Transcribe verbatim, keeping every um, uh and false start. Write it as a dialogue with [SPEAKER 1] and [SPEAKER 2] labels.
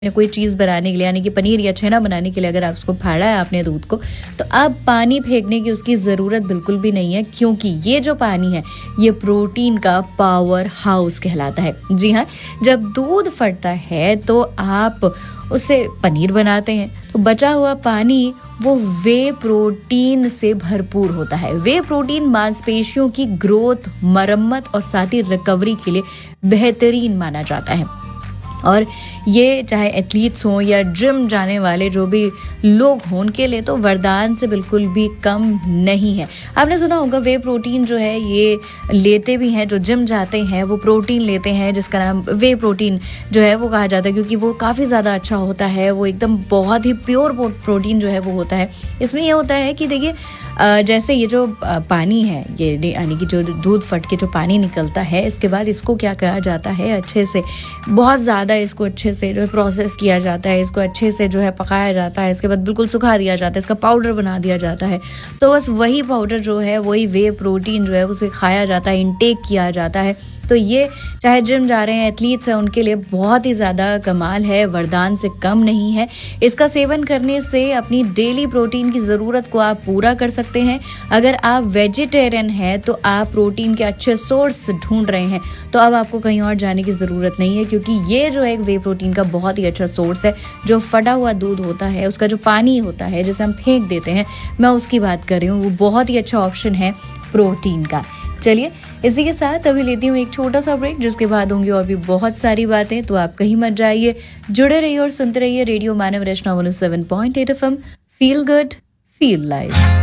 [SPEAKER 1] कोई चीज़ बनाने के लिए, यानी कि पनीर या छेना बनाने के लिए अगर आप उसको फाड़ा है आपने दूध को, तो अब पानी फेंकने की उसकी ज़रूरत बिल्कुल भी नहीं है, क्योंकि ये जो पानी है ये प्रोटीन का पावर हाउस कहलाता है। जी हाँ, जब दूध फटता है तो आप उससे पनीर बनाते हैं, तो बचा हुआ पानी वो वे प्रोटीन से भरपूर होता है। वे प्रोटीन मांसपेशियों की ग्रोथ, मरम्मत और साथ ही रिकवरी के लिए बेहतरीन माना जाता है। और ये चाहे एथलीट्स हों या जिम जाने वाले जो भी लोग हों, उनके लिए तो वरदान से बिल्कुल भी कम नहीं है। आपने सुना होगा वे प्रोटीन जो है ये लेते भी हैं, जो जिम जाते हैं वो प्रोटीन लेते हैं जिसका नाम वे प्रोटीन जो है वो कहा जाता है, क्योंकि वो काफ़ी ज़्यादा अच्छा होता है। वो एकदम बहुत ही प्योर प्रोटीन जो है वो होता है। इसमें ये होता है कि देखिए जैसे ये जो पानी है, ये यानी कि जो दूध फट के जो पानी निकलता है, इसके बाद इसको क्या कहा जाता है, अच्छे से बहुत ज़्यादा इसको अच्छे से जो है प्रोसेस किया जाता है, इसको अच्छे से जो है पकाया जाता है, इसके बाद बिल्कुल सुखा दिया जाता है, इसका पाउडर बना दिया जाता है। तो बस वही पाउडर जो है, वही वे प्रोटीन जो है उसे खाया जाता है, इनटेक किया जाता है। तो ये चाहे जिम जा रहे हैं, एथलीट्स हैं, उनके लिए बहुत ही ज़्यादा कमाल है, वरदान से कम नहीं है। इसका सेवन करने से अपनी डेली प्रोटीन की ज़रूरत को आप पूरा कर सकते हैं। अगर आप वेजिटेरियन हैं तो आप प्रोटीन के अच्छे सोर्स ढूंढ रहे हैं, तो अब आपको कहीं और जाने की ज़रूरत नहीं है, क्योंकि ये जो है एक वे प्रोटीन का बहुत ही अच्छा सोर्स है। जो फटा हुआ दूध होता है, उसका जो पानी होता है जिसे हम फेंक देते हैं, मैं उसकी बात कर रही हूँ, वो बहुत ही अच्छा ऑप्शन है प्रोटीन का। चलिए इसी के साथ अभी लेती हूँ एक छोटा सा ब्रेक, जिसके बाद होंगी और भी बहुत सारी बातें। तो आप कहीं मत जाइए, जुड़े रहिए और सुनते रहिए रेडियो मानव रचना one O seven point eight F M. Feel good, feel live.